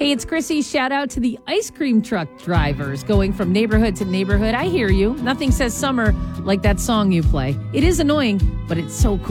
Hey, it's Chrissy. Shout out to the ice cream truck drivers going from neighborhood to neighborhood. I hear you. Nothing says summer like that song you play. It is annoying, but it's so cool.